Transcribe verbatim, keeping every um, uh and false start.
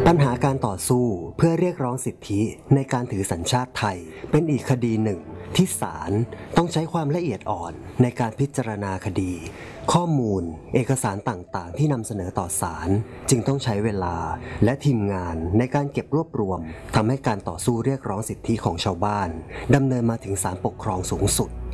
ปัญหาการต่อสู้เพื่อเรียกร้องสิทธิในการถือสัญชาติไทยเป็นอีกคดีหนึ่งที่ศาลต้องใช้ความละเอียดอ่อนในการพิจารณาคดีข้อมูลเอกสารต่างๆที่นำเสนอต่อศาลจึงต้องใช้เวลาและทีมงานในการเก็บรวบรวมทำให้การต่อสู้เรียกร้องสิทธิของชาวบ้านดำเนินมาถึงศาลปกครองสูงสุด